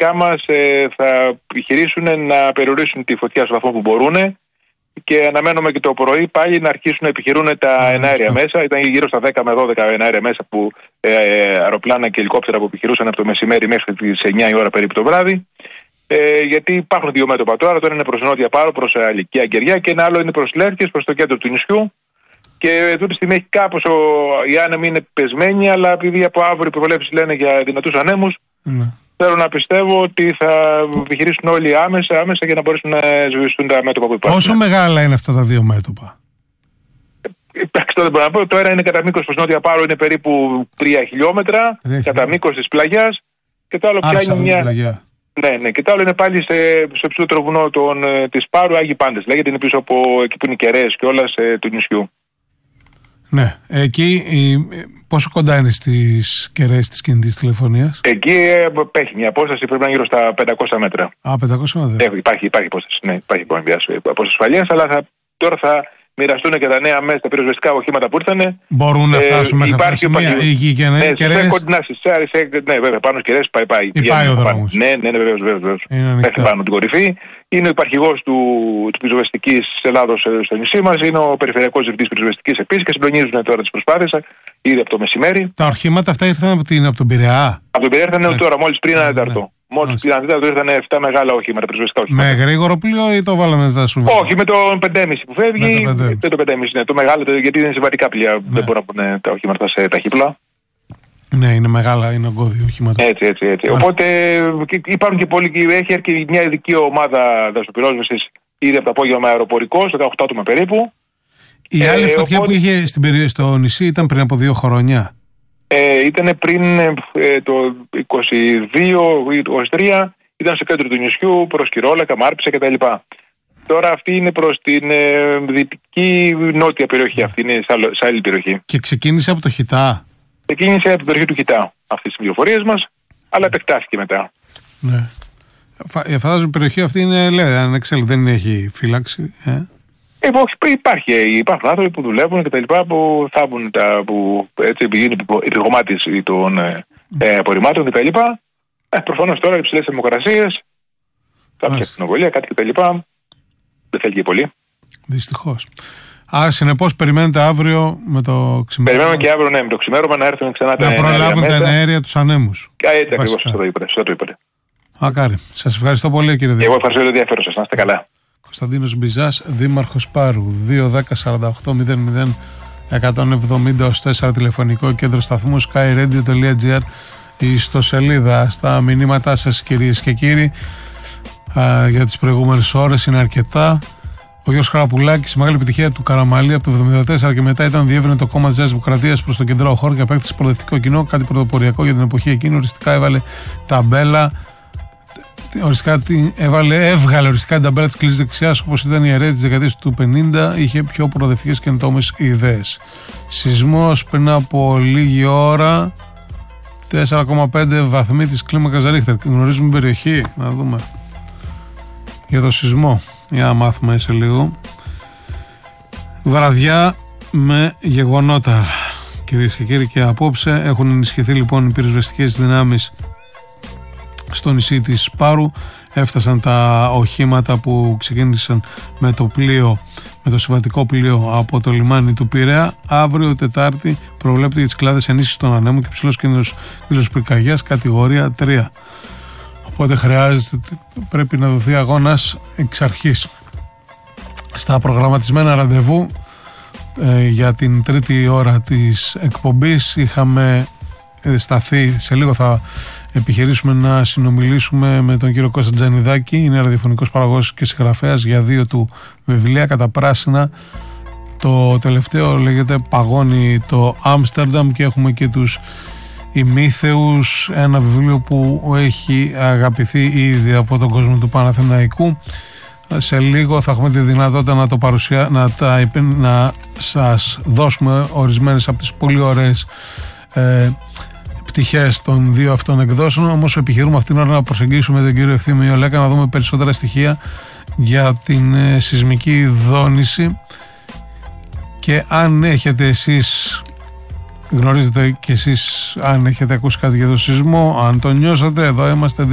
δικά μας θα επιχειρήσουν να περιορίσουν τη φωτιά στο βαθμό που μπορούν και αναμένουμε και το πρωί πάλι να αρχίσουν να επιχειρούν τα εναέρια μέσα. Ήταν γύρω στα 10 με 12 εναέρια μέσα που αεροπλάνα και ελικόπτερα που επιχειρούσαν από το μεσημέρι μέχρι τις 9 η ώρα περίπου το βράδυ. Γιατί υπάρχουν δύο μέτωπα τώρα. Το ένα είναι προς νότια Πάρο, προς Αλικία, Αγκεριά, και ένα άλλο είναι προς Λέρκες, προς το κέντρο του νησιού. Και αυτή τη στιγμή έχει κάπως οι άνεμοι είναι πεσμένοι, αλλά επειδή από αύριο οι προβλέψεις λένε για δυνατούς ανέμους, θέλω να πιστεύω ότι θα επιχειρήσουν όλοι άμεσα για να μπορέσουν να σβηστούν τα μέτωπα που υπάρχουν. Πόσο μεγάλα είναι αυτά τα δύο μέτωπα? Εντάξει, τώρα μπορώ να πω. Το ένα είναι κατά μήκος προς νότια Πάρο, είναι περίπου 3 χιλιόμετρα, κατά μήκος της πλαγιάς. Και το άλλο πια είναι μια. Ναι, και το άλλο είναι πάλι στο υψηλότερο βουνό της Πάρου, Άγιοι Πάντες. Λέγεται, είναι πίσω από εκεί που είναι οι κεραίες και όλα του νησιού. Ναι, εκεί πόσο κοντά είναι στις κεραίες της κινητής τηλεφωνίας? Εκεί έχει μια απόσταση, πρέπει να είναι γύρω στα 500 μέτρα. 500 μέτρα. Υπάρχει απόσταση, ναι, υπάρχει απόσταση ασφαλείας, αλλά τώρα θα μοιραστούν και τα νέα μέσα, τα πυροσβεστικά οχήματα που ήρθαν. Μπορούν να φτάσουν μέχρι αυτά τα σημεία, οι κεραίες? Ναι, βέβαια, πάνω στις κεραίες πάει ο δρόμος. Ναι, βεβαίως. Μέχρι πάνω την κορυφή. Είναι ο υπαρχηγός της πυροσβεστικής Ελλάδος στο νησί μας, είναι ο περιφερειακός διευθυντής πυροσβεστικής επίσης και συντονίζουν τώρα τις προσπάθειες ήδη από το μεσημέρι. Τα οχήματα αυτά ήρθαν από τον Πειραιά? Από τον Πειραιά ήρθαν τώρα, μόλις πριν ένα τέταρτο. Μόλις πριν ένα τέταρτο ήρθαν 7 μεγάλα οχήματα, πυροσβεστικά οχήματα. Με γρήγορο πλοίο ή το βάλαμε τα σούβα? Όχι, με το 5,5 που φεύγει. Με το 5,5, ναι. Το μεγάλο, γιατί είναι συμβατικά πλοία. Δεν μπορούν να πούνε τα οχήματα σε ταχύπλοα. Ναι, είναι μεγάλα, είναι ογκώδη οχήματα. Έτσι. Οπότε υπάρχουν και πολλοί. Έχει έρθει μια ειδική ομάδα δασοπυρόσβεσης ήδη από το απόγευμα αεροπορικό, 18 άτομα περίπου. Η άλλη φωτιά που είχε στο νησί ήταν πριν από 2 χρόνια. Ήταν πριν το 22-23, ήταν στο κέντρο του νησιού, προς Κυρόλακα, Μάρπισσα κτλ. Τώρα αυτή είναι προς την δυτική νότια περιοχή, αυτή είναι σε άλλη περιοχή. Και ξεκίνησε από το Χιτά? Ξεκίνησε από την περιοχή του Χιτά αυτές τις πληροφορίες μας, αλλά επεκτάθηκε μετά. Ναι. Φαντάζομαι η περιοχή αυτή είναι, ανεξέλεγκτη, δεν έχει φύλαξη. Υπάρχουν άνθρωποι που δουλεύουν και τα λοιπά, που θάβουν που έτσι είναι υπηγωμάτιση των απορριμμάτων και τα λοιπά. Προφανώς τώρα υψηλές θερμοκρασίες, κάποια ακτινοβολία, κάτι και τα λοιπά. Δεν θέλει και πολύ. Δυστυχώς. Άρα, συνεπώς, περιμένετε αύριο με το ξημέρωμα? Περιμένουμε και αύριο, με το ξημέρωμα να έρθουν ξανά τα εναέρια. Να προλάβουν τα εναέρια τους ανέμους. Έτσι ακριβώς, αυτό το είπατε. Μακάρι. Σας ευχαριστώ πολύ, κύριε Διευθυντή. Εγώ ευχαριστώ για το ενδιαφέρον σας. Να είστε καλά. Κωνσταντίνος Μπιζάς, Δήμαρχος Πάρου, 210-48-00-170-4 τηλεφωνικό κέντρο σταθμού, skyradio.gr, η ιστοσελίδα. Στα μηνύματά σας, κυρίες και κύριοι, για τις προηγούμενες ώρες είναι αρκετά. Ο Γιώργος Χαραπουλάκης, η μεγάλη επιτυχία του Καραμαλή από το 1974 και μετά ήταν διεύρυνε το κόμμα της Νέας Δημοκρατίας προς τον κεντρικό χώρο και απέκτησε προοδευτικό κοινό, κάτι πρωτοποριακό για την εποχή εκείνη. Οριστικά έβαλε ταμπέλα. Έβγαλε οριστικά την ταμπέλα της κλειστής δεξιάς, όπως ήταν η αιρέτη της δεκαετίας του 50, είχε πιο προοδευτικές και καινοτόμες ιδέες. Σεισμός πριν από λίγη ώρα, 4,5 βαθμοί της κλίμακας Ρίχτερ. Γνωρίζουμε την περιοχή, να δούμε για το σεισμό, για να μάθουμε σε λίγο. Βραδιά με γεγονότα, κυρίες και κύριοι, και απόψε έχουν ενισχυθεί λοιπόν οι πυροσβεστικές δυνάμεις στο νησί της Πάρου. Έφτασαν τα οχήματα που ξεκίνησαν με το πλοίο, με το συμβατικό πλοίο από το λιμάνι του Πειραιά. Αύριο Τετάρτη προβλέπεται για τις κλάδες ενίσχυση των ανέμων και υψηλός κίνδυνος πυρκαγιάς κατηγορία 3. Οπότε πρέπει να δοθεί αγώνας εξ αρχής. Στα προγραμματισμένα ραντεβού για την τρίτη ώρα της εκπομπής είχαμε σταθεί, σε λίγο θα επιχειρήσουμε να συνομιλήσουμε με τον κύριο Κώστα Τζανιδάκη, είναι ραδιοφωνικός παραγωγός και συγγραφέας για 2 του βιβλία. Κατά πράσινα, το τελευταίο λέγεται Παγώνει το Άμστερνταμ, και έχουμε και τους Ημίθεους, ένα βιβλίο που έχει αγαπηθεί ήδη από τον κόσμο του Παναθηναϊκού. Σε λίγο θα έχουμε τη δυνατότητα να το να σας δώσουμε ορισμένες από τις πολύ ωραίες πτυχές των 2 αυτών εκδόσεων. Όμως επιχειρούμε αυτήν την ώρα να προσεγγίσουμε τον κύριο Ευθύμιο Λέκα, να δούμε περισσότερα στοιχεία για την σεισμική δόνηση, και αν έχετε εσείς γνωρίζετε κι εσείς αν έχετε ακούσει κάτι για το σεισμό, αν το νιώσατε. Εδώ είμαστε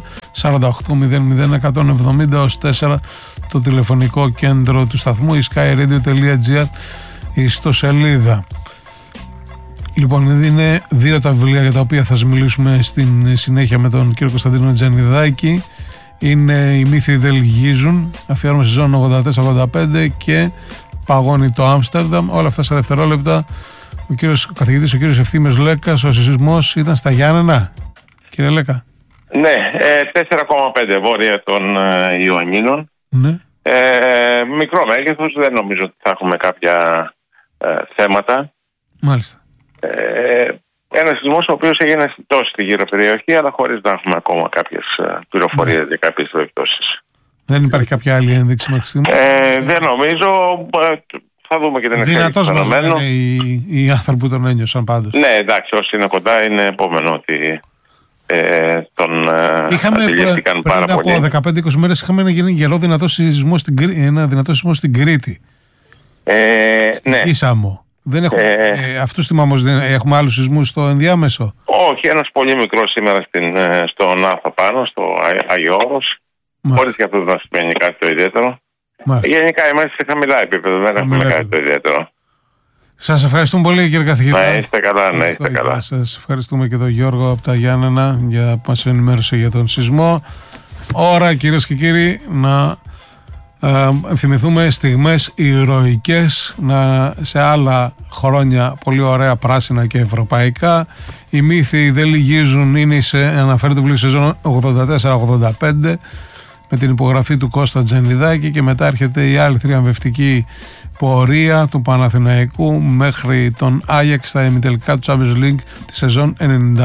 210-48-00-170-4 το τηλεφωνικό κέντρο του σταθμού, η skyradio.gr, η ιστοσελίδα. Λοιπόν, είναι 2 τα βιβλία για τα οποία θα μιλήσουμε στην συνέχεια με τον κύριο Κωνσταντίνο Τζανιδάκη. Είναι «Οι μύθοι δεν λυγίζουν», αφιέρωμα σεζόν 84-85 και «Παγώνει το Άμστερνταμ». Όλα αυτά σε δευτερόλεπτα. Ο καθηγητής, ο κύριος Ευθύμιος Λέκας, ο σεισμός ήταν στα Γιάννενα, κύριε Λέκα. Ναι, 4,5 βόρεια των Ιωαννίνων. Ναι. Μικρό μέγεθος, δεν νομίζω ότι θα έχουμε κάποια θέματα. Μάλιστα. Ένας σεισμός ο οποίος έγινε τόσο στη γύρω περιοχή, αλλά χωρίς να έχουμε ακόμα κάποιες πληροφορίες για κάποιες περιπτώσεις. Δεν υπάρχει κάποια άλλη ένδειξη μέχρι στιγμή? Δεν νομίζω. Θα δούμε και την εξέλιξη του φαινομένου. Οι άνθρωποι που τον ένιωσαν πάντως. Ναι, εντάξει, όσοι είναι κοντά είναι επόμενο ότι τον αντιλήφθηκαν πάρα πολύ. Πριν από 15-20 μέρες είχαμε ένα γερό δυνατό σεισμό στην Κρήτη. Ναι. Ίσαμο. Δεν έχουμε, αυτούς θυμάμαι, έχουμε άλλους σεισμούς στο ενδιάμεσο? Όχι, ένας πολύ μικρός σήμερα στον Άθα πάνω, στο Άγιο Όρος, χωρίς και αυτό να σημαίνει κάτι το ιδιαίτερο. Γενικά είμαστε σε χαμηλά επίπεδα, δεν έχουμε κάτι το ιδιαίτερο. Σας ευχαριστούμε πολύ, κύριε καθηγητά. Να είστε καλά, να είστε καλά. Σας ευχαριστούμε και τον Γιώργο από τα Γιάννενα για που μας ενημέρωσε για τον σεισμό. Ώρα, κυρίες και κύριοι, να θυμηθούμε στιγμές ηρωικές σε άλλα χρόνια πολύ ωραία πράσινα και ευρωπαϊκά. Οι μύθοι δεν λυγίζουν, είναι αναφέρει το βιβλίο σεζόν 84-85 με την υπογραφή του Κώστα Τζανιδάκη, και μετά έρχεται η άλλη θριαμβευτική πορεία του Παναθηναϊκού μέχρι τον Άγιαξ στα ημιτελικά του Champions League τη σεζόν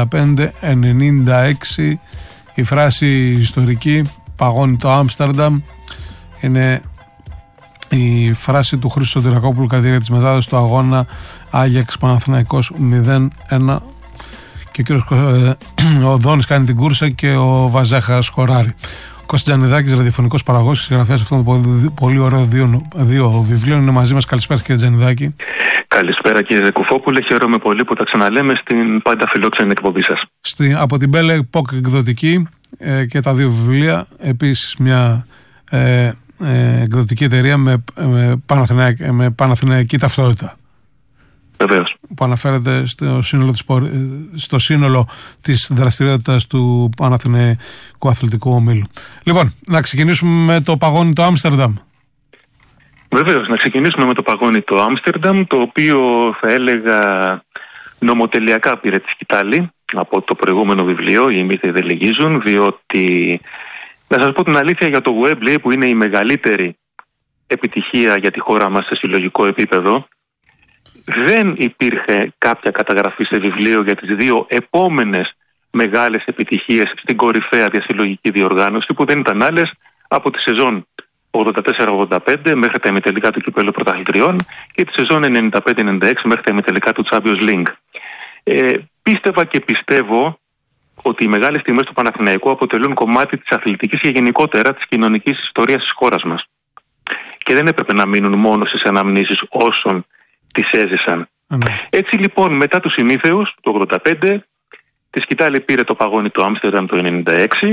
95-96. Η φράση ιστορική «Παγώνει το Άμστερνταμ» είναι η φράση του Χρήστου Σωτηρακόπουλου κατά τη διάρκεια της μετάδοσης του αγώνα Άγιαξ Παναθηναϊκός 0-1, και ο κύριος Οδόνης κάνει την κούρσα και ο Βαζέχας σκοράρει. Κώστας Τζανιδάκης, ραδιοφωνικός παραγωγός και συγγραφέας αυτών των πολύ ωραίων δύο βιβλίων, είναι μαζί μας. Καλησπέρα, κύριε Τζανιδάκη. Καλησπέρα, κύριε Κουφόπουλε. Χαίρομαι πολύ που τα ξαναλέμε στην πάντα φιλόξενη εκπομπή σας. Από την Belle Epoque εκδοτική και τα δύο βιβλία. Επίσης μια εκδοτική εταιρεία με παναθηναϊκή ταυτότητα. Βεβαίως. Που αναφέρεται στο σύνολο της δραστηριότητας του Παναθηναϊκού Αθλητικού Ομίλου. Λοιπόν, να ξεκινήσουμε με το «Παγώνει το Άμστερνταμ». Βεβαίως, να ξεκινήσουμε με το «Παγώνει το Άμστερνταμ», το οποίο θα έλεγα νομοτελειακά πήρε τη σκητάλη από το προηγούμενο βιβλίο «Οι μύθοι δεν λυγίζουν», διότι να σας πω την αλήθεια, για το Wembley, που είναι η μεγαλύτερη επιτυχία για τη χώρα μας σε συλλογικό επίπεδο, δεν υπήρχε κάποια καταγραφή σε βιβλίο για τις δύο επόμενες μεγάλες επιτυχίες στην κορυφαία διασυλλογική διοργάνωση, που δεν ήταν άλλες από τη σεζόν 84-85 μέχρι τα ημιτελικά του Κυπέλλου Πρωταθλητριών και τη σεζόν 95-96 μέχρι τα ημιτελικά του Champions League. Πίστευα και πιστεύω ότι οι μεγάλες στιγμές του Παναθηναϊκού αποτελούν κομμάτι της αθλητικής και γενικότερα της κοινωνικής ιστορίας της χώρας μας. Και δεν έπρεπε να μείνουν μόνο στις αναμνήσεις όσων τις έζησαν. Έτσι λοιπόν, μετά τους ημίθεους το 85, τη σκητάλη πήρε το «Παγώνει το Άμστερνταμ» το 96,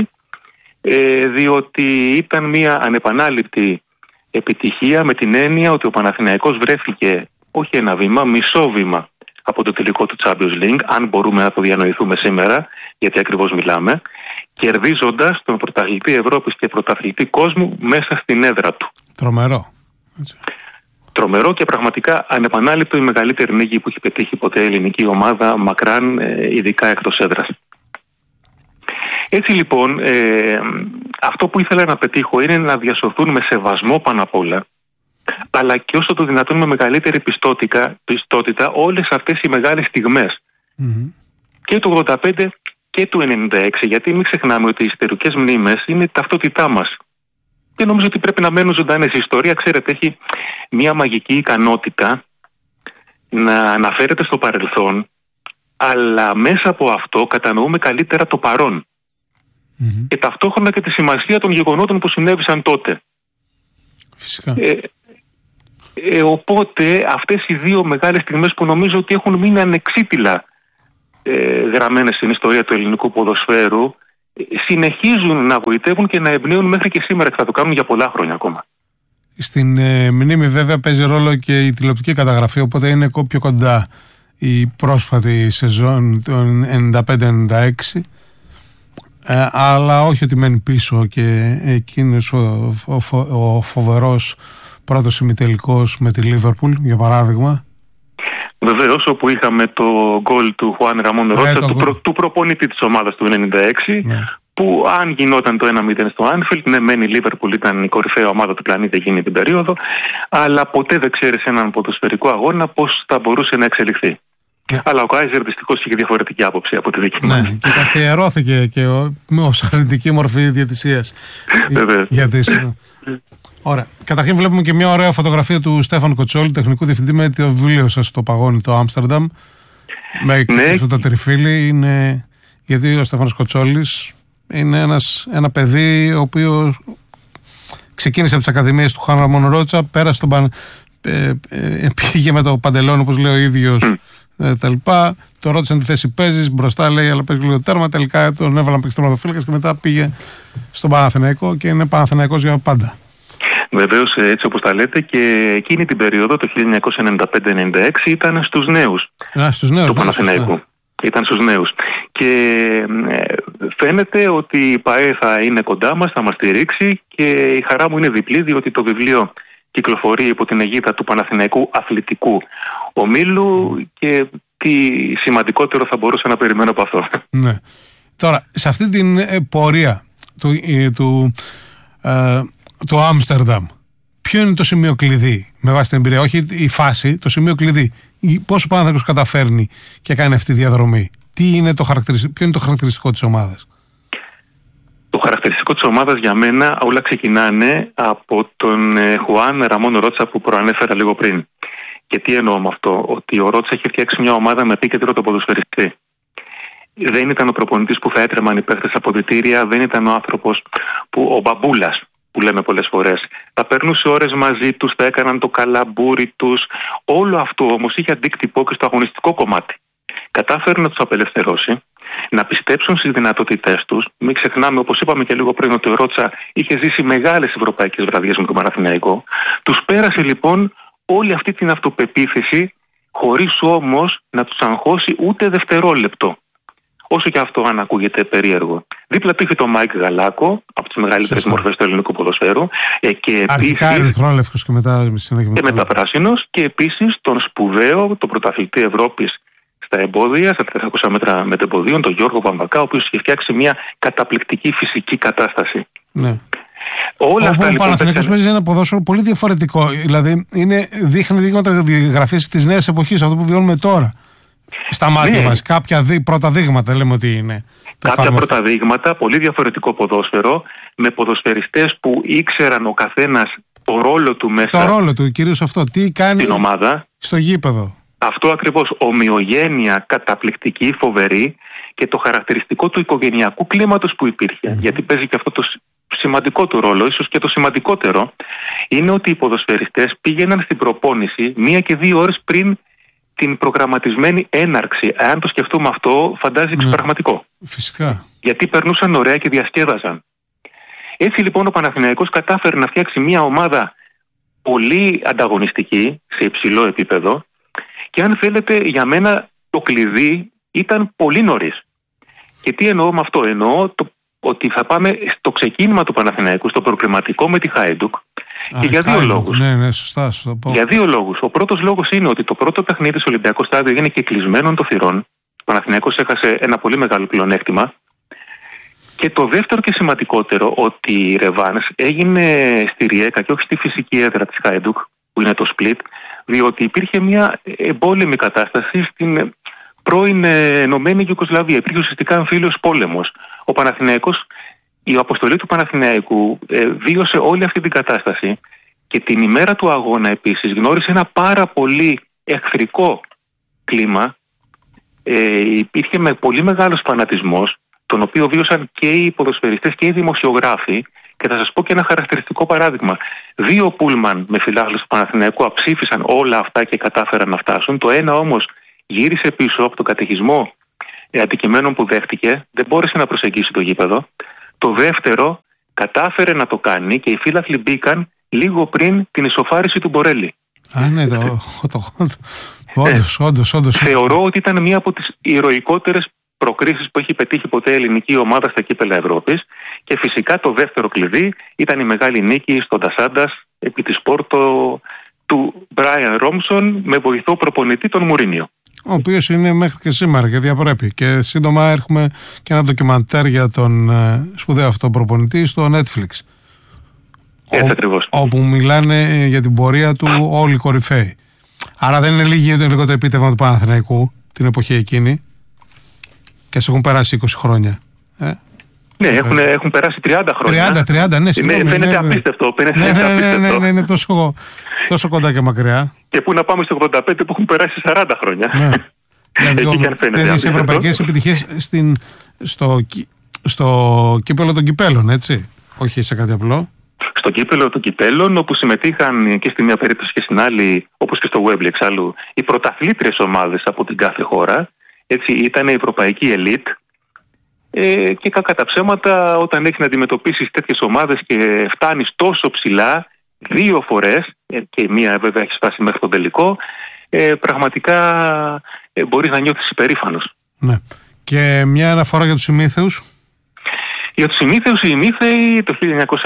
διότι ήταν μια ανεπανάληπτη επιτυχία, με την έννοια ότι ο Παναθηναϊκός βρέθηκε όχι ένα βήμα, μισό βήμα από το τελικό του Champions League, αν μπορούμε να το διανοηθούμε σήμερα, γιατί ακριβώς μιλάμε, κερδίζοντας τον πρωταθλητή Ευρώπης και πρωταθλητή κόσμου μέσα στην έδρα του. Τρομερό. Έτσι. Τρομερό και πραγματικά ανεπανάληπτο, η μεγαλύτερη νίκη που έχει πετύχει ποτέ η ελληνική ομάδα, μακράν, ειδικά εκτός έδρας. Έτσι λοιπόν, αυτό που ήθελα να πετύχω είναι να διασωθούν με σεβασμό πάνω απ' όλα, αλλά και όσο το δυνατόν με μεγαλύτερη πιστότητα όλες αυτές οι μεγάλες στιγμές. Και του 85 και του 96, γιατί μην ξεχνάμε ότι οι ιστορικές μνήμες είναι η ταυτότητά μας. Και νομίζω ότι πρέπει να μένουν ζωντανές. Η ιστορία, ξέρετε, έχει μια μαγική ικανότητα να αναφέρεται στο παρελθόν, αλλά μέσα από αυτό κατανοούμε καλύτερα το παρόν. Και ταυτόχρονα και τη σημασία των γεγονότων που συνέβησαν τότε. Φυσικά. Οπότε αυτές οι δύο μεγάλες στιγμές που νομίζω ότι έχουν μείνει ανεξίτηλα γραμμένες στην ιστορία του ελληνικού ποδοσφαίρου, συνεχίζουν να γοητεύουν και να εμπνέουν μέχρι και σήμερα, και θα το κάνουν για πολλά χρόνια ακόμα. Στην μνήμη βέβαια παίζει ρόλο και η τηλεοπτική καταγραφή, οπότε είναι πιο κοντά η πρόσφατη σεζόν των 95-96, αλλά όχι ότι μένει πίσω και εκείνος ο φοβερός πρώτος ημιτελικός με τη Λίβερπουλ, για παράδειγμα. Βεβαίως, όπου είχαμε το γκολ του Χουάν Ραμόν Ρότσα, του προπονητή της ομάδας του 96, που αν γινόταν το 1-0 στο Άνφιλντ, ναι, μένει η Λίβερπουλ ήταν η κορυφαία ομάδα του πλανήτη εκείνη την περίοδο, αλλά ποτέ δεν ξέρει σε έναν ποδοσφαιρικό αγώνα πώς θα μπορούσε να εξελιχθεί. Αλλά ο Κάιζερ δυστυχώς είχε διαφορετική άποψη από τη δική μας. Ναι, και καθιερώθηκε και ως αρνητική μορφή διαιτησίας. Ωραία. Καταρχήν βλέπουμε και μια ωραία φωτογραφία του Στέφαν Κοτσόλη, τεχνικού διευθυντή, με το βιβλίο σας στο παγόνι, το Άμστερνταμ. Με εκπληκτικό το τριφύλι. Γιατί ο Στέφανος Κοτσόλης είναι ένα παιδί ο οποίος ξεκίνησε από τις ακαδημίες του Χουάν Ραμόν Ρότσα, πέρασε πήγε με το παντελόνι, όπως λέει ο ίδιος, τα λοιπά. Το ρώτησαν τι θέση παίζεις, μπροστά λέει, αλλά παίζει λίγο τέρμα. Τελικά τον έβαλαν παίξει τερματοφύλακας και μετά πήγε στον Παναθηναϊκό και είναι Παναθηναϊκός για πάντα. Βεβαίως, έτσι όπως τα λέτε, και εκείνη την περίοδο, το 1995-96, ήταν στους νέους του Παναθηναϊκού. Ήταν στους νέους. Και φαίνεται ότι η ΠΑΕ θα είναι κοντά μας, θα μας στηρίξει, και η χαρά μου είναι διπλή, διότι το βιβλίο κυκλοφορεί υπό την αιγίδα του Παναθηναϊκού Αθλητικού Ομίλου, και τι σημαντικότερο θα μπορούσα να περιμένω από αυτό. Ναι. Τώρα, σε αυτή την πορεία του Άμστερνταμ, ποιο είναι το σημείο κλειδί με βάση την εμπειρία, όχι η φάση, το σημείο κλειδί? Πώς ο Παναθηναϊκός καταφέρνει και κάνει αυτή τη διαδρομή? Ποιο είναι το χαρακτηριστικό της ομάδας? Το χαρακτηριστικό της ομάδας για μένα όλα ξεκινάνε από τον Χουάν Ραμόν Ρότσα που προανέφερα λίγο πριν. Και τι εννοώ με αυτό? Ότι ο Ρότσα έχει φτιάξει μια ομάδα με επίκεντρο τον ποδοσφαιριστή. Δεν ήταν ο προπονητής που θα έτρεμαν οι παίχτες από δυτήρια, δεν ήταν ο άνθρωπος ο μπαμπούλας που λέμε πολλές φορές. Τα περνούσε ώρες μαζί τους, τα έκαναν το καλαμπούρι τους. Όλο αυτό όμως είχε αντίκτυπο και στο αγωνιστικό κομμάτι. Κατάφερε να τους απελευθερώσει, να πιστέψουν στις δυνατότητές τους. Μην ξεχνάμε, όπως είπαμε και λίγο πριν, ότι ο Ρότσα είχε ζήσει μεγάλες ευρωπαϊκές βραδιές με τον Παναθηναϊκό. Τους πέρασε λοιπόν όλη αυτή την αυτοπεποίθηση, χωρίς όμως να τους αγχώσει ούτε δευτερόλεπτο. Όσο και αυτό αν ακούγεται περίεργο. Δίπλα του είχε τον Μάικ Γαλάκο, από τις μεγαλύτερες μορφές του ελληνικού ποδοσφαίρου. Και αρχικά ερυθρόλευκος και μετά πράσινος. Και επίσης τον σπουδαίο, τον πρωταθλητή Ευρώπης στα εμπόδια, στα 400 μέτρα μετεμποδίων, τον Γιώργο Βαμβακά, ο οποίος είχε φτιάξει μια καταπληκτική φυσική κατάσταση. Ναι. Όλα αυτά, ο Παναθηναϊκός παίζει ένα ποδόσφαιρο πολύ διαφορετικό. Δηλαδή δείχνει δείγματα διαγραφής της νέας εποχής, αυτό που βιώνουμε τώρα. Στα μάτια μας, κάποια πρώτα δείγματα λέμε ότι είναι. Κάποια πρώτα δείγματα, πολύ διαφορετικό ποδόσφαιρο, με ποδοσφαιριστές που ήξεραν ο καθένας το ρόλο του μέσα. Το ρόλο του, κυρίως αυτό. Τι κάνει στην ομάδα, στο γήπεδο. Αυτό ακριβώς. Ομοιογένεια καταπληκτική, φοβερή, και το χαρακτηριστικό του οικογενειακού κλίματος που υπήρχε. Γιατί παίζει και αυτό το σημαντικό του ρόλο, ίσως και το σημαντικότερο, είναι ότι οι ποδοσφαιριστές πήγαιναν στην προπόνηση 1 και 2 ώρες πριν την προγραμματισμένη έναρξη. Αν το σκεφτούμε αυτό, φαντάζει εξωπραγματικό. Φυσικά. Γιατί περνούσαν ωραία και διασκέδαζαν. Έτσι λοιπόν ο Παναθηναϊκός κατάφερε να φτιάξει μια ομάδα πολύ ανταγωνιστική, σε υψηλό επίπεδο, και αν θέλετε, για μένα το κλειδί ήταν πολύ νωρίς. Και τι εννοώ με αυτό? Εννοώ ότι θα πάμε στο ξεκίνημα του Παναθηναϊκού, στο προκριματικό με τη Χάιντουκ. Και για δύο λόγους. Ναι, σωστά. Για δύο λόγους. Ο πρώτος λόγος είναι ότι το πρώτο παιχνίδι στο Ολυμπιακό Στάδιο έγινε και κλεισμένων των θυρών. Ο Παναθηναϊκός έχασε ένα πολύ μεγάλο πλεονέκτημα. Και το δεύτερο και σημαντικότερο, ότι η ρεβάνς έγινε στη Ριέκα και όχι στη φυσική έδρα της Χάιντουκ, που είναι το Σπλίτ, διότι υπήρχε μια εμπόλεμη κατάσταση στην πρώην ενωμένη Ιουγκοσλαβία. Υπήρχε ουσιαστικά εμφύλιος πόλεμος. Ο Παναθηναϊκός, η αποστολή του Παναθηναϊκού βίωσε όλη αυτή την κατάσταση, και την ημέρα του αγώνα επίσης γνώρισε ένα πάρα πολύ εχθρικό κλίμα. Υπήρχε με πολύ μεγάλος φανατισμός, τον οποίο βίωσαν και οι ποδοσφαιριστές και οι δημοσιογράφοι, Και θα σας πω και ένα χαρακτηριστικό παράδειγμα. 2 πούλμαν με φιλάθλους του Παναθηναϊκού αψήφισαν όλα αυτά και κατάφεραν να φτάσουν. Το ένα όμως γύρισε πίσω από τον καταιγισμό αντικειμένων που δέχτηκε, δεν μπόρεσε να προσεγγίσει το γήπεδο. Το δεύτερο κατάφερε να το κάνει και οι φίλαθλοι μπήκαν λίγο πριν την ισοφάριση του Μπορέλη. Ναι, όντως. Θεωρώ ότι ήταν μία από τις ηρωικότερες προκρίσεις που έχει πετύχει ποτέ η ελληνική ομάδα στα κύπελα Ευρώπης. Και φυσικά το δεύτερο κλειδί ήταν η μεγάλη νίκη στον Τασάντας επί της Πόρτο του Μπράιαν Ρόμσον με βοηθό προπονητή τον Μουρίνιο. Ο οποίος είναι μέχρι και σήμερα και διαπρέπει. Και σύντομα έχουμε και ένα ντοκιμαντέρ για τον σπουδαίο αυτό προπονητή στο Netflix. Έτσι ακριβώς. Όπου μιλάνε για την πορεία του όλοι οι κορυφαίοι. Άρα δεν είναι λίγο το επίτευγμα του Παναθηναϊκού την εποχή εκείνη. Και ας έχουν περάσει 20 χρόνια. Ναι, έχουν περάσει 30 χρόνια. 30, ναι, συγγνώμη. Φαίνεται απίστευτο. Ναι, είναι τόσο κοντά και μακριά. Και πού να πάμε στο 85 που έχουν περάσει 40 χρόνια. Ναι. Εκεί και αν φαίνεται. Δηλαδή σε ευρωπαϊκές επιτυχίες στο κύπελλο των κυπέλλων, έτσι. Όχι σε κάτι απλό. Στο κύπελλο των κυπέλλων, όπου συμμετείχαν και στη μία περίπτωση και στην άλλη, όπως και στο Wembley εξάλλου, οι πρωταθλήτριες ομάδες από την κάθε χώρα. Έτσι, ήταν η ευρωπαϊκή ελίτ. Και κακά τα ψέματα, όταν έχεις να αντιμετωπίσεις τέτοιες ομάδες και φτάνεις τόσο ψηλά 2 φορές, και μία βέβαια έχει φτάσει μέχρι τον τελικό, πραγματικά μπορείς να νιώθεις υπερήφανος. Ναι. Και μια αναφορά για τους ημίθεους. Για τους ημίθεους, οι ημίθεοι το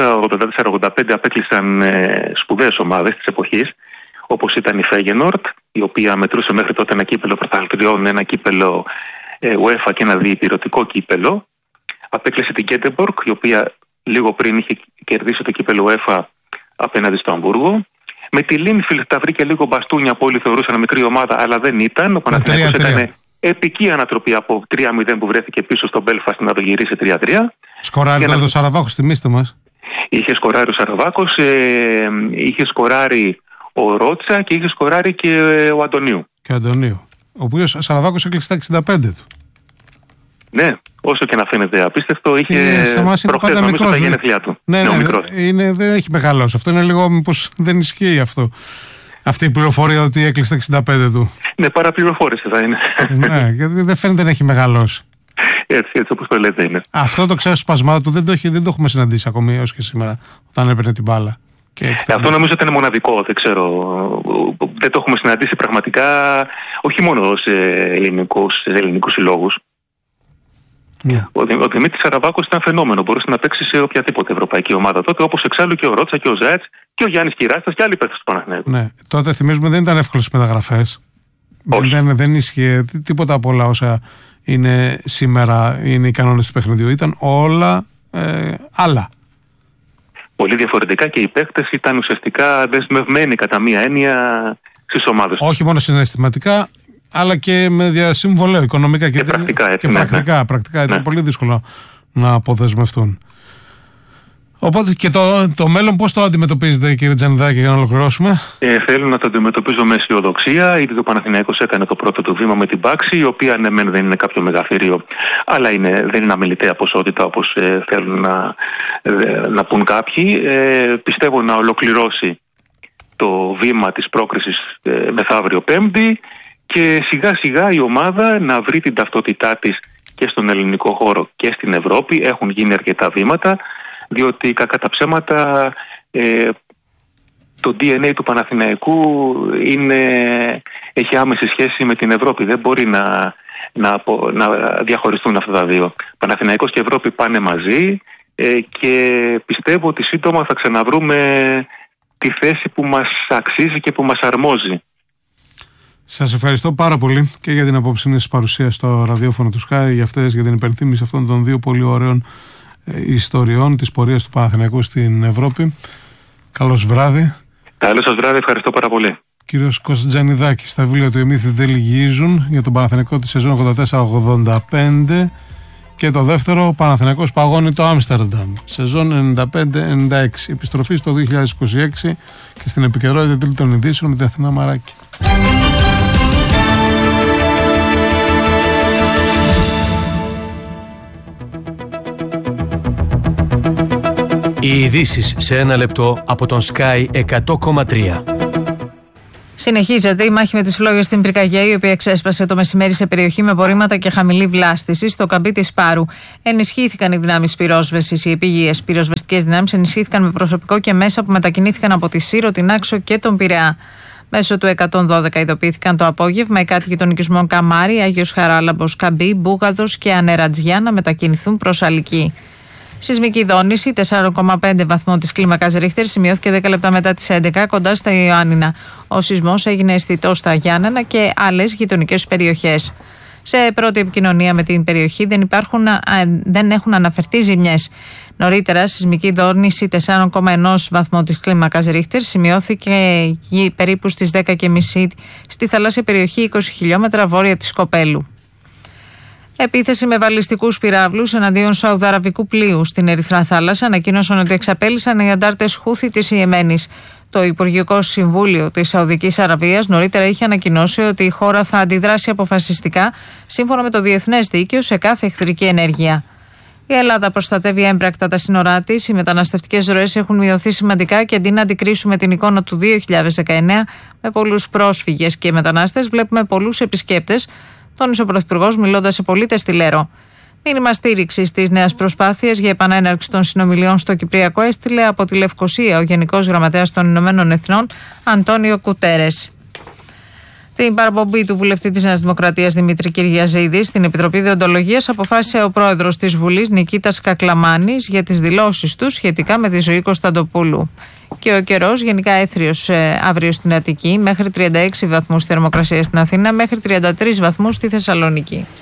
1984-85 απέκλεισαν σπουδαίες ομάδες της εποχής, όπως ήταν η Φέγενορτ, η οποία μετρούσε μέχρι τότε ένα κύπελλο πρωταθλητριών, ένα κύπελλο UEFA και ένα διυπηρωτικό κύπελλο. Απέκλεισε την Γκέτεμπορκ, η οποία λίγο πριν είχε κερδίσει το κύπελλο UEFA απέναντι στο Αμβούργο. Με τη Λίνφιλντ τα βρήκε λίγο μπαστούνια που όλοι θεωρούσαν μικρή ομάδα, αλλά δεν ήταν. Ο Παναθηναϊκός έκανε επική ανατροπή από 3-0 που βρέθηκε πίσω στο Μπέλφαστ να το γυρίσει 3-3. Σκοράρει το Σαραβάκος, θυμίστε μας. Είχε σκοράρει ο Σαραβάκος, είχε σκοράρει ο Ρότσα και είχε σκοράρει και ο Αντωνίου. Και ο Αντωνίου. Ο οποίος Σαραβάκος έκλεισε τα 65 του. Ναι, όσο και να φαίνεται απίστευτο, είχε προχθές νομίζω τα γενέθλιά του. Ναι, δεν έχει μεγαλώσει. Αυτό είναι λίγο, μήπως δεν ισχύει αυτό. Αυτή η πληροφορία ότι έκλεισε τα 65 του. Ναι, παραπληροφόρηση θα είναι. Ναι, γιατί δεν φαίνεται να έχει μεγαλώσει. Έτσι όπως το λέτε είναι. Αυτό το ξέσπασμά του δεν το έχουμε συναντήσει ακόμη έως και σήμερα, όταν έπαιρνε την μπάλα. Αυτό νομίζω ότι είναι μοναδικό, δεν ξέρω. Δεν το έχουμε συναντήσει πραγματικά, όχι μόνο σε ελληνικούς συλλόγους. Yeah. Ο Δημήτρης Σαραβάκος ήταν φαινόμενο. Μπορούσε να παίξει σε οποιαδήποτε ευρωπαϊκή ομάδα τότε, όπως εξάλλου και ο Ρότσα και ο Ζάετς και ο Γιάννης Κυράστας και άλλοι παίκτες του Παναθηναϊκού. Ναι, τότε θυμίζουμε δεν ήταν εύκολες μεταγραφές. Δεν ίσχυε τίποτα από όλα όσα είναι σήμερα είναι οι κανόνες του παιχνιδιού. Ήταν όλα άλλα. Πολύ διαφορετικά και οι παίκτες ήταν ουσιαστικά δεσμευμένοι κατά μία έννοια στις ομάδες. Όχι μόνο συναισθηματικά, αλλά και με διασύμβολο οικονομικά και πρακτικά. Και πρακτικά ήταν πολύ δύσκολο να αποδεσμευτούν. Οπότε και το μέλλον πώς το αντιμετωπίζετε, κύριε Τζανιδάκη, για να ολοκληρώσουμε? Θέλω να το αντιμετωπίζω με αισιοδοξία. Ήδη το Παναθηναϊκός έκανε το πρώτο του βήμα με την Πάξη, η οποία δεν είναι κάποιο μεγαθύριο, αλλά δεν είναι αμεληταία ποσότητα όπως θέλουν να πούν κάποιοι. Πιστεύω να ολοκληρώσει το βήμα της πρόκρισης μεθαύριο Πέμπτη και σιγά σιγά η ομάδα να βρει την ταυτότητά της και στον ελληνικό χώρο και στην Ευρώπη. Έχουν γίνει αρκετά βήματα, διότι κακά τα ψέματα το DNA του Παναθηναϊκού έχει άμεση σχέση με την Ευρώπη. Δεν μπορεί να διαχωριστούν αυτά τα δύο. Παναθηναϊκός και Ευρώπη πάνε μαζί και πιστεύω ότι σύντομα θα ξαναβρούμε τη θέση που μας αξίζει και που μας αρμόζει. Σας ευχαριστώ πάρα πολύ και για την απόψινή σας παρουσία στο ραδιόφωνο του Sky, για την υπενθύμηση αυτών των 2 πολύ ωραίων ιστοριών της πορείας του Παναθηναϊκού στην Ευρώπη. Καλώς βράδυ. Καλό σας βράδυ, ευχαριστώ πάρα πολύ. Κύριος Κώστας Τζανιδάκης, στα βιβλία του «Οι μύθοι δεν λυγίζουν» για τον Παναθηναϊκό τη σεζόν 84-85 και το δεύτερο Παναθηναϊκός παγώνει το Άμστερνταμ, σεζόν 95-96, επιστροφή στο 2026 και στην επικαιρότητα τρίτων ειδήσεων με την Αθηνά Μαράκη. Οι ειδήσεις σε ένα λεπτό από τον Sky 100,3. Συνεχίζεται η μάχη με τις φλόγες στην πυρκαγιά, η οποία ξέσπασε το μεσημέρι σε περιοχή με απορρίμματα και χαμηλή βλάστηση στο καμπί της Πάρου. Ενισχύθηκαν οι δυνάμεις πυρόσβεσης. Οι επίγειες πυροσβεστικές δυνάμεις ενισχύθηκαν με προσωπικό και μέσα που μετακινήθηκαν από τη Σύρο, την Άξο και τον Πειραιά. Μέσω του 112 ειδοποιήθηκαν το απόγευμα οι κάτοικοι των οικισμών Καμάρι, Άγιος Χαράλαμπος, Καμπί, Μπούγαδος και Ανερατζιά να μετακινηθούν προς Αλική. Σεισμική δόνηση 4,5 βαθμών της κλίμακας Ρίχτερ σημειώθηκε 10 λεπτά μετά τις 11 κοντά στα Ιωάννινα. Ο σεισμός έγινε αισθητός στα Γιάννενα και άλλες γειτονικές περιοχές. Σε πρώτη επικοινωνία με την περιοχή δεν έχουν αναφερθεί ζημιές. Νωρίτερα, σεισμική δόνηση 4,1 βαθμών της κλίμακας Ρίχτερ σημειώθηκε περίπου στις 10:30 στη θαλάσσια περιοχή 20 χιλιόμετρα βόρεια της Σκοπέλου. Επίθεση με βαλιστικούς πυράβλους εναντίον σαουδαραβικού πλοίου στην Ερυθρά Θάλασσα ανακοίνωσαν ότι εξαπέλυσαν οι αντάρτες Χούθη της Ιεμένης. Το Υπουργικό Συμβούλιο της Σαουδικής Αραβίας νωρίτερα είχε ανακοινώσει ότι η χώρα θα αντιδράσει αποφασιστικά σύμφωνα με το διεθνές δίκαιο σε κάθε εχθρική ενέργεια. Η Ελλάδα προστατεύει έμπρακτα τα σύνορά της. Οι μεταναστευτικές ροές έχουν μειωθεί σημαντικά και αντί να αντικρίσουμε την εικόνα του 2019 με πολλούς πρόσφυγες και μετανάστες, βλέπουμε πολλούς επισκέπτες, τόνισε ο Πρωθυπουργός μιλώντας σε πολίτες στη Λέρο. Μήνυμα στήριξης της νέας προσπάθειας για επανέναρξη των συνομιλιών στο Κυπριακό έστειλε από τη Λευκοσία ο Γενικός Γραμματέας των Ηνωμένων Εθνών, Αντώνιο Κουτέρες. Την παραπομπή του βουλευτή της Νέας Δημοκρατίας Δημήτρη Κυριαζίδη στην Επιτροπή Δεοντολογίας αποφάσισε ο πρόεδρος της Βουλής Νικήτας Κακλαμάνης για τις δηλώσεις του σχετικά με τη ζωή Κωνσταντοπούλου. Και ο καιρός γενικά έθριος αύριο στην Αττική, μέχρι 36 βαθμούς θερμοκρασία στην Αθήνα, μέχρι 33 βαθμούς στη Θεσσαλονίκη.